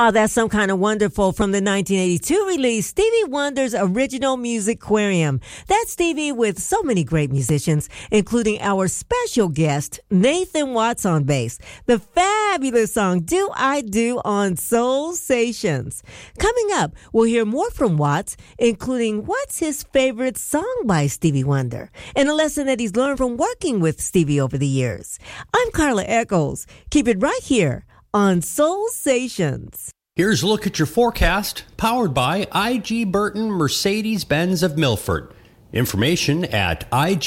Oh, that's Some Kind of Wonderful from the 1982 release, Stevie Wonder's original Musicquarium. That's Stevie with so many great musicians, including our special guest, Nathan Watts on bass. The fabulous song, Do I Do on Soul Stations. Coming up, we'll hear more from Watts, including what's his favorite song by Stevie Wonder, and a lesson that he's learned from working with Stevie over the years. I'm Carla Echols. Keep it right here on Soul Stations. Here's a look at your forecast, powered by IG Burton Mercedes-Benz of Milford. Information at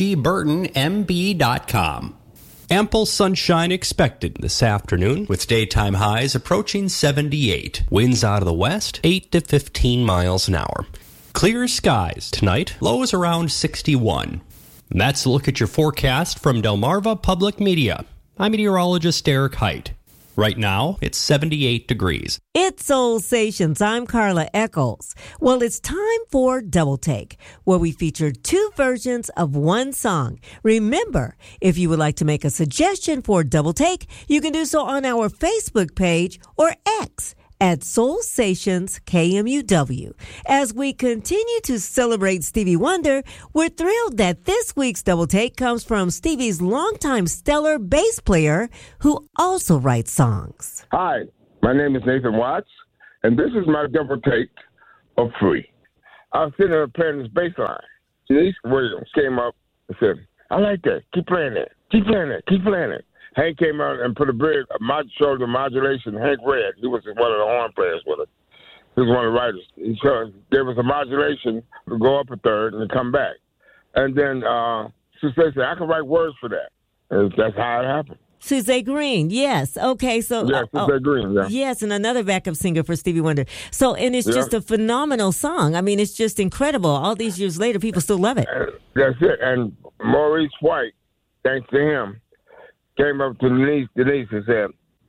igburtonmb.com. Ample sunshine expected this afternoon, with daytime highs approaching 78. Winds out of the west, 8 to 15 miles an hour. Clear skies tonight, lows around 61. And that's a look at your forecast from Delmarva Public Media. I'm meteorologist Eric Height. Right now, it's 78 degrees. It's Soul Stations. I'm Carla Echols. Well, it's time for Double Take, where we feature two versions of one song. Remember, if you would like to make a suggestion for Double Take, you can do so on our Facebook page or X at Soul Stations KMUW. As we continue to celebrate Stevie Wonder, we're thrilled that this week's Double Take comes from Stevie's longtime stellar bass player who also writes songs. Hi, my name is Nathan Watts, and this is my Double Take of Free. I was sitting there playing this bass line. Denise Williams came up and said, I like that. Keep playing it. Keep playing it. Keep playing it. Hank came out and put a bridge, shoulder modulation. Hank Red, he was one of the horn players with it. He was one of the writers. He showed there was a modulation to go up a third and come back. And then Suzette said, I can write words for that. And that's how it happened. Suzette Green, yes. Okay, so yeah, Suzette Green, yeah. Yes, and another backup singer for Stevie Wonder. So, and it's just a phenomenal song. I mean, it's just incredible. All these years later, people still love it. That's it. And Maurice White, thanks to him, came up to Denise and said,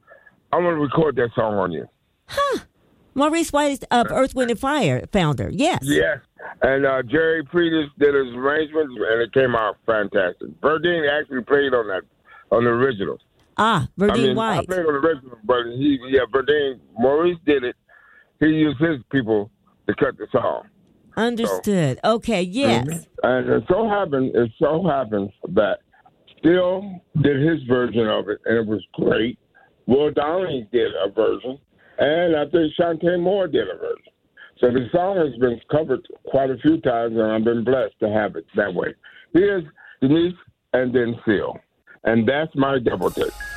I want to record that song on you. Huh. Maurice White is Earth, Wind & Fire founder, yes. Yes. And Jerry Pretis did his arrangements, and it came out fantastic. Verdine actually played on the original. Verdine White. I played on the original, but Verdine, Maurice did it. He used his people to cut the song. Understood. So, okay, yes. Mm-hmm. And it so happens that Still did his version of it, and it was great. Will Downing did a version, and I think Shantae Moore did a version. So the song has been covered quite a few times, and I've been blessed to have it that way. Here's Denise and then Seal, and that's my Double Take.